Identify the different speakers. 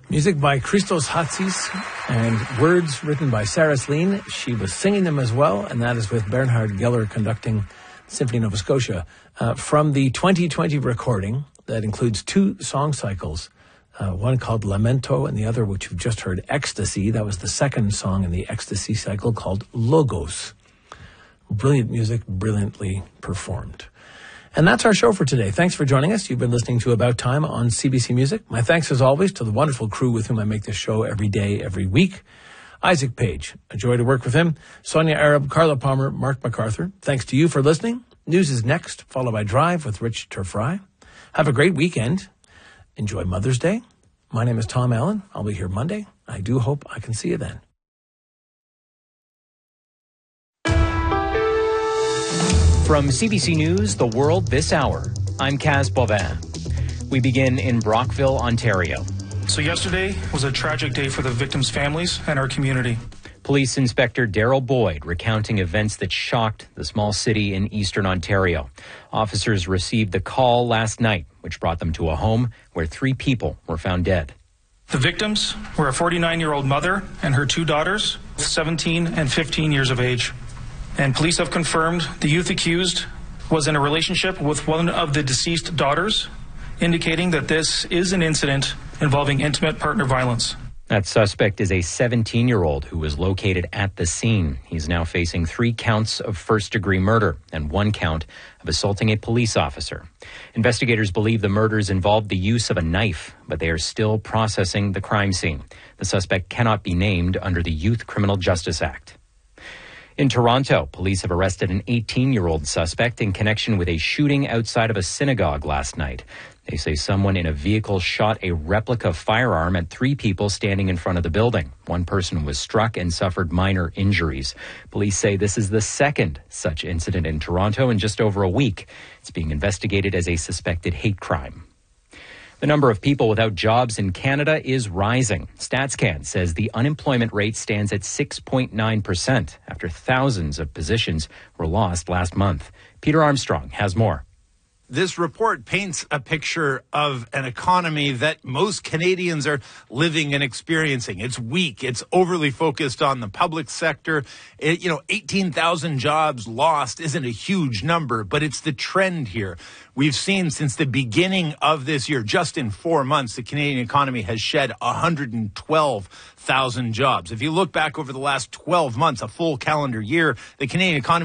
Speaker 1: Music by Christos Hatsis and words written by Sarah Slean. She was singing them as well, and that is with Bernhard Geller conducting Symphony Nova Scotia. From the 2020 recording that includes two song cycles, one called Lamento and the other, which you've just heard, Ecstasy. That was the second song in the Ecstasy cycle called Logos. Brilliant music, brilliantly performed. And that's our show for today. Thanks for joining us. You've been listening to About Time on CBC Music. My thanks, as always, to the wonderful crew with whom I make this show every day, every week. Isaac Page, a joy to work with him. Sonia Arab, Carla Palmer, Mark MacArthur. Thanks to you for listening. News is next, followed by Drive with Rich Turfry. Have a great weekend. Enjoy Mother's Day. My name is Tom Allen. I'll be here Monday. I do hope I can see you then.
Speaker 2: From CBC News, The World This Hour, I'm Kaz Bovin. We begin in Brockville, Ontario.
Speaker 3: So yesterday was a tragic day for the victims' families and our community.
Speaker 2: Police Inspector Daryl Boyd recounting events that shocked the small city in eastern Ontario. Officers received the call last night, which brought them to a home where 3 people were found dead.
Speaker 3: The victims were a 49-year-old mother and her 2 daughters, 17 and 15 years of age. And police have confirmed the youth accused was in a relationship with one of the deceased daughters, indicating that this is an incident involving intimate partner violence.
Speaker 2: That suspect is a 17-year-old who was located at the scene. He's now facing 3 counts of first-degree murder and 1 count of assaulting a police officer. Investigators believe the murders involved the use of a knife, but they are still processing the crime scene. The suspect cannot be named under the Youth Criminal Justice Act. In Toronto, police have arrested an 18-year-old suspect in connection with a shooting outside of a synagogue last night. They say someone in a vehicle shot a replica firearm at 3 people standing in front of the building. 1 person was struck and suffered minor injuries. Police say this is the second such incident in Toronto in just over a week. It's being investigated as a suspected hate crime. The number of people without jobs in Canada is rising. StatsCan says the unemployment rate stands at 6.9% after thousands of positions were lost last month. Peter Armstrong has more.
Speaker 4: This report paints a picture of an economy that most Canadians are living and experiencing. It's weak. It's overly focused on the public sector. 18,000 jobs lost isn't a huge number, but it's the trend here. We've seen since the beginning of this year, just in 4 months, the Canadian economy has shed 112,000 jobs. If you look back over the last 12 months, a full calendar year, the Canadian economy